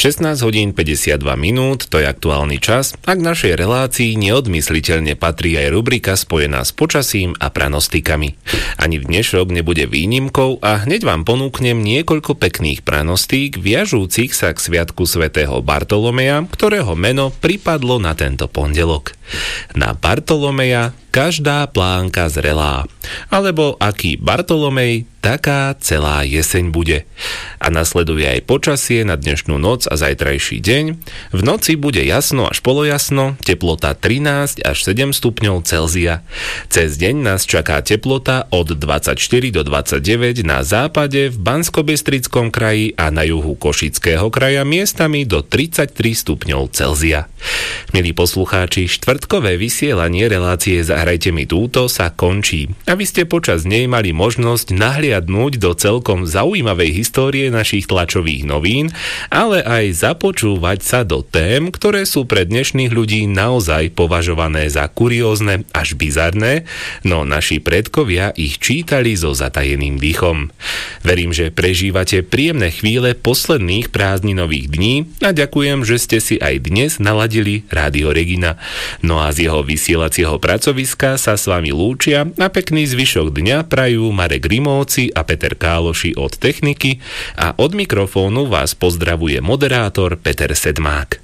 16 hodín 52 minút, to je aktuálny čas a k našej relácii neodmysliteľne patrí aj rubrika spojená s počasím a pranostikami. Ani dnešok nebude výnimkou a hneď vám ponúknem niekoľko pekných pranostík viažúcich sa k sviatku svätého Bartolomeja, ktorého meno pripadlo na tento pondelok. Na Bartolomeja každá plánka zrelá, alebo aký Bartolomej, taká celá jeseň bude. A nasleduje aj počasie na dnešnú noc a zajtrajší deň. V noci bude jasno až polojasno, teplota 13 až 7 stupňov Celzia. Cez deň nás čaká teplota od 24 do 29 na západe, v Banskobystrickom kraji a na juhu Košického kraja miestami do 33 stupňov Celzia. Milí poslucháči, štvrtkové vysielanie relácie Zahrajte mi túto sa končí a vy ste počas nej mali možnosť nahliadnúť do celkom zaujímavej histórie našich tlačových novín, ale aj započúvať sa do tém, ktoré sú pre dnešných ľudí naozaj považované za kuriózne až bizarné, no naši predkovia ich čítali so zatajeným dýchom. Verím, že prežívate príjemné chvíle posledných prázdninových dní a ďakujem, že ste si aj dnes naladili Rádio Regina. No a z jeho vysielacieho pracoviska sa s vami lúčia a pekný zvyšok dňa prajú Marek Rimóci a Peter Káloši od techniky a od mikrofónu vás pozdravuje moderátor Peter Sedmák.